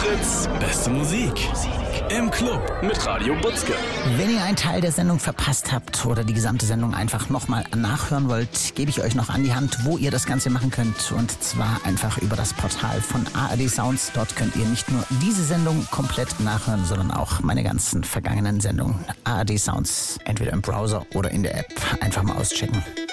Fritz, beste Musik. Im Club mit Radio Butzke. Wenn ihr einen Teil der Sendung verpasst habt oder die gesamte Sendung einfach nochmal nachhören wollt, gebe ich euch noch an die Hand, wo ihr das Ganze machen könnt. Und zwar einfach über das Portal von ARD Sounds. Dort könnt ihr nicht nur diese Sendung komplett nachhören, sondern auch meine ganzen vergangenen Sendungen. ARD Sounds, entweder im Browser oder in der App. Einfach mal auschecken.